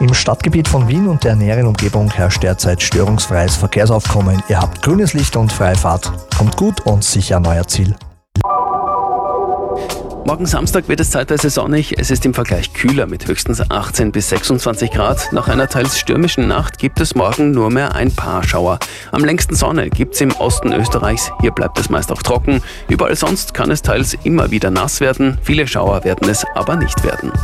Im Stadtgebiet von Wien und der näheren Umgebung herrscht derzeit störungsfreies Verkehrsaufkommen. Ihr habt grünes Licht und freie Fahrt. Kommt gut und sicher an euer Ziel. Morgen Samstag wird es zeitweise sonnig. Es ist im Vergleich kühler mit höchstens 18 bis 26 Grad. Nach einer teils stürmischen Nacht gibt es morgen nur mehr ein paar Schauer. Am längsten Sonne gibt es im Osten Österreichs. Hier bleibt es meist auch trocken. Überall sonst kann es teils immer wieder nass werden. Viele Schauer werden es aber nicht werden.